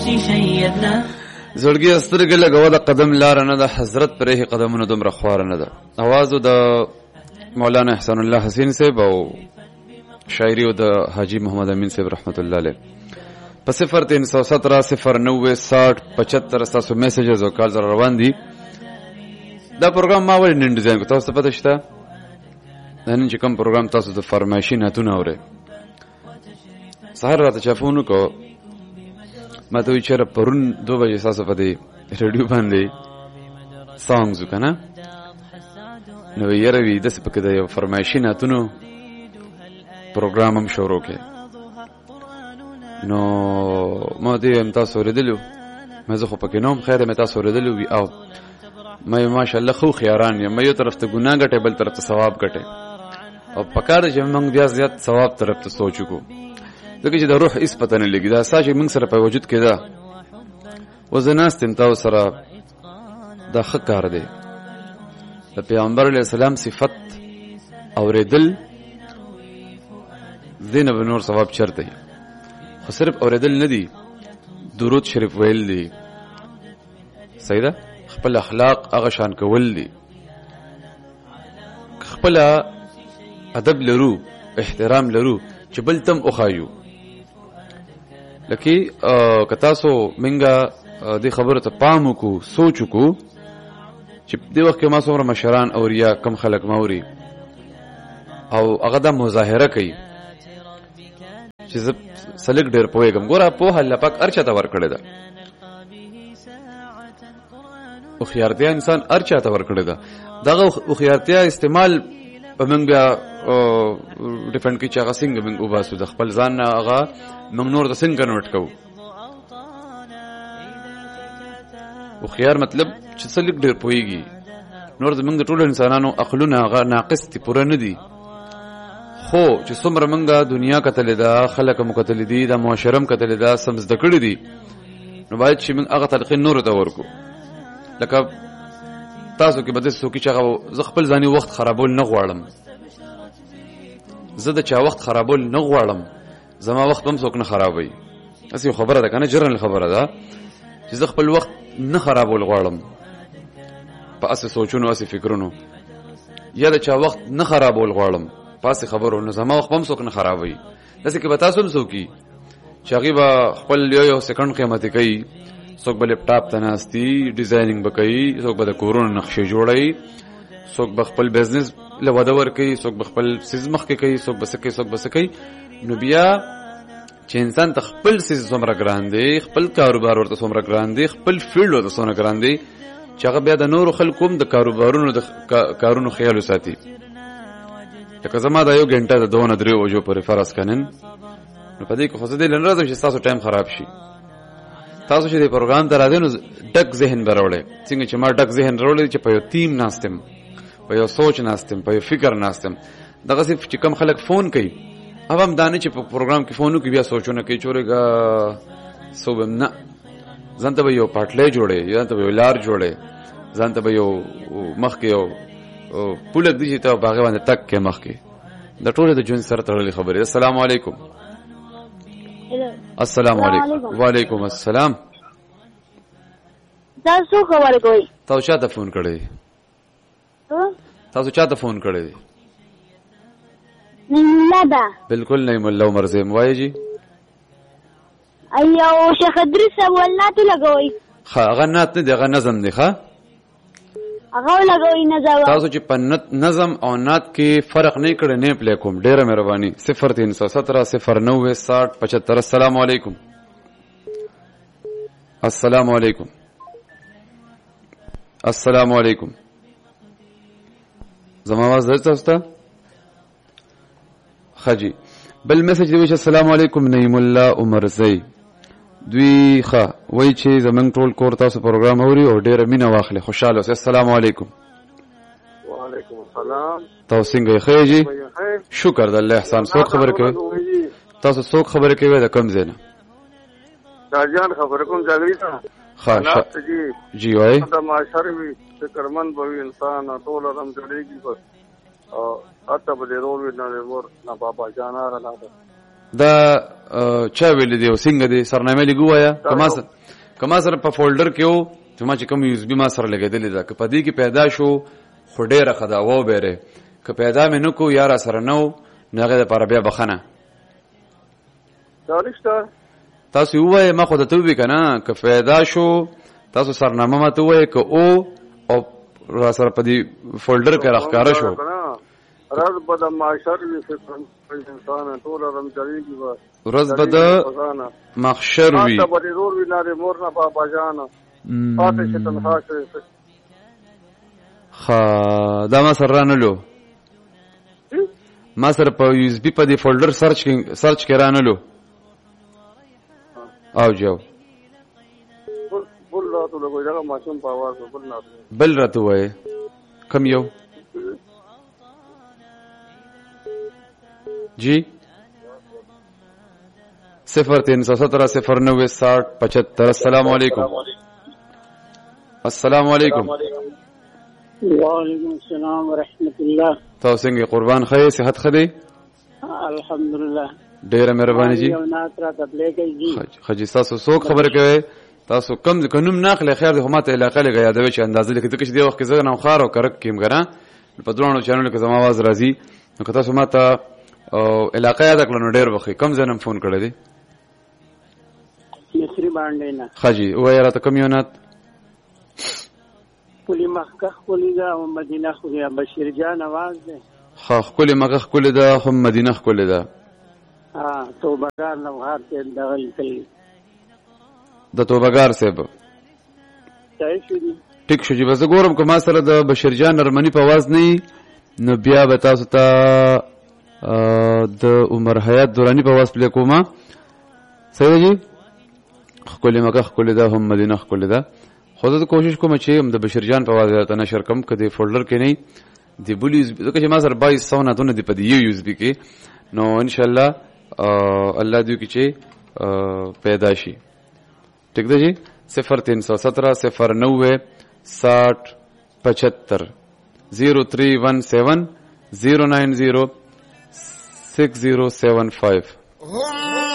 زړګي سترګې لګوه د قدم لار نه ده، حضرت پرې قدمونه دومره خوار نه ده. आवाज د مولانا احسان الله حسین صاحب او شاعری د حاجی محمد امین صاحب رحمت الله علیه. په 0317 090 60 75 تاسو میسجز او کال روان دي. دا پروګرام ما ولې نن ډیزاین کو تاسو پته شته؟ نن چې کوم پروګرام تاسو د فرمایشي ناتونه اورئ سهار راته چافونو کو ما ته ویچاره پرون 2 بجې تاسو په دې ریډیو باندې سانګز وکنه نو یې روي د څه پکې د یو فرمایشي ناتونو پروګرام هم شروع کړ. نو ما دې تاسو ورېدلو مې زه خو پکې نوم خیر مې تاسو ورېدلو وی او مې ماشاءالله خو خياران یم، مې یو طرف ته ګناه غټه بل طرف ته ثواب غټه او پکاره چې موږ بیا زیات ثواب طرف ته سوچو کو دغه چې د روح اس پته نه لګي دا ساجي موږ سره په وجود کې دا وزناستم تاسو سره دا ښه کار دی. د پیغمبر علیه السلام صفت اوریدل دینه به نور ثواب چرته خو صرف اوریدل نه دی، درود شریف ویل دی، صحیح ده، خپل اخلاق هغه شان کول دي، خپل ادب لرو، احترام لرو چې بل تم اوخایو. لکه کتاسو منګه د خبره ته پام کو سوچ کو چې د وخت ما څومره مشران او ریا کم خلک موري او هغه د مظاهره کوي چې سلک ډیر پوهیږم. ګوره په الله پاک ارچا ته ور کړی ده، او خيارتیا انسان ارچا ته ور کړی ده. دغه او خيارتیا استعمال په موږ بیا ډیفرنٹ کی چاغه څنګه موږ وباسو د خپل ځان هغه موږ نور د څنګه کنورټ کوو. او خيار مطلب چې سلک ډیر پوهیږي، نور زمونږ د ټولو انسانانو عقلونه هغه ناقص دي، پوره نه دي. خو چې څومره موږ دنیا کتلې ده، خلک مو کتلې دي، د معاشرم کتلې ده، سم زده کړي دي، نو باید چې موږ هغه تلقین نور ته ورکو. لکه تاسو کې بده څوک چې هغه ز خپل ځاني وخت خرابول نه غواړم، زه د چا وخت خرابول نه غواړم، زما وخت هم څوک نه خرابوي. اسی خبره ده کنه، جرن خبره ده چې زه خپل وخت نه خرابول غواړم په اساس سوچونو اساس فکرونو، یا د چا وخت نه خرابول غواړم په اساس خبرونو، زما وخت هم څوک نه خرابوي. داسې کې به تاسو هم څوکي چې هغه به خپل یو سکند قیمتي کوي، څوک به لپټاپ ته ناستي ډیزاینینګ وکړي، څوک به د کورونو نقشې جوړي، څوک به خپل بزنس له وده ور کوي، څوک به خپل سیز مخ کې کوي، څوک به سکه څوک به سکه. نو بیا چې انسان ته خپل سیز څومره ګران دی، خپل کاروبار ورته څومره ګران دی، خپل فیلډ ورته څومره ګران دی چې هغه بیا د نورو خلکو هم د کاروبارونو د کارونو خیال وساتي. لکه زما دا یو غنټه د 2-3 وجو پورې فرض کنن، نو په دې کې خو زه دې لنرازم چې تاسو ټایم خراب شي. تاسو چې د پروګرام ته راځئ نو ډک ذهن براوړئ، څنګه چې ما ډک ذهن راوړی چې په یو ټیم ناستم، په یو سوچ ناستم، په یو فکر ناستم. دغه صرف چې کم خلک فون کوي اوب هم دانه چې په پروګرام کې فونو کې بیا سوچونه کوي چورېګا صوبم نه، ځانته به یو پټلې جوړې، یا ته به یو لار جوړې، ځانته به یو مخ کې یو پولک دي چې ته باغ باندې تک کې مخ کې د ټولو د جون سره تړلې خبرې. السلام علیکم. السلام علیکم. وعلیکم السلام. تاسو خبر کوي؟ تاسو چاته فون کړی؟ تاسو چاته فون کړی؟ نه ده. بالکل نه مولا عمر زم وایي جی. ایو شیخ ادریس ولنات لګوي. هغه نات نه دی، هغه نظم دی. ښا هغه لګوي نظم. تاسو چې په نظم او نات کې فرق نه کړی نه پلی کوم، ډیره مهرباني. 0317 090 60 75. السلام علیکم. السلام علیکم. السلام علیکم. زما आवाज درته تاسو خجی بل میسج دی چې السلام علیکم نعیم الله عمر زئی دوی ښه وای چې زمنګ ټول کور تاسو پروګرام اوري او ډیره مینه واخلي، خوشاله اوسئ. السلام علیکم. وعلیکم السلام. تاسو څنګه ښه جی؟ شکر د الله احسان. څوک خبره کوي؟ تاسو څوک خبره کوي د کوم ځای نه؟ راجان خبره کوم ځای ته. ښه جی وای. دا معاشره وي فکرمن به انسان ټول رم جوړیږي بس او اته به ضرور نه ور نه بابا جانا را لاده. دا چا ویل دی او څنګه دی سرنامه لګوایا کما سره په فولډر کې و چې ما چې کوم یو اس بي ما سره لګیدلې ده که په دې کې پیدا شو خو ډېره ښه ده و بیرې که پیدا مې نه کو یا را سره نه و نو هغې دپاره بیا بخښنه تاسو یې ووایې ما خو درته ووي که نه که پیدا شو تاسو سرنامه ما ته ووایې که او را سره په دې فولډر کې راښکاره شو ورځ به د معاشر وي انسان ټول رم چلیږي به ورځ به د محشر وي تا به دې رور وي نارې مور نه بابا جانه پاتې شي تنها شي دا ما سره رانلو ما سره په یو اس بي په دې فولډر سرچ کې رانلو او جو بل راته لګوي دغه ماشوم په اواز بل راته وایي کم یو جی 0317096075 السلام علیکم السلام علیکم وعلیکم السلام ورحمۃ اللہ تاسو څنګه قربان خیر صحت خدي الحمدلله ډیره مهرباني جی خجی تاسو څوک خبر کوي تاسو کم کنوم ناخله خیر د همت علاقه لګیا یادوي چې اندازې لکه چې دی وخت کې زغه نو خار او کرک کیم غره په درونو چانل کې زما आवाज راځي نو که تاسو ماته علاقه یاد کړئ نو ډیر وخت کم ځنم فون کړی دی مصری باندې نه خجی وای راته کم یونات کلی مکه کلی دا مدینه خو یا بشیر جان आवाज ده خو کلی مکه کلی دا هم مدینه کلی دا توبګار نو هر څه دغل کلی د توبګار صاحب ټیک شو چې بس ګورم که ما سره د بشیر جان نرمنی په आवाज نه نو بیا به تاسو ته د عمر حیات دورانی په واسطه کومه صحیح جی خپل مکه خپل دا هم مدینه خپل دا خو زه کوشش کوم چې هم د بشیر جان په واسطه ته نشر کوم کدي فولډر کې نه دی بل یوز بي چې ما سره 2200 نه دونه دی په دی یوز بي کې نو ان شاء الله الله دې کې چې پیدا شي ٹھیک ده جی 0317096075 0317 090 6075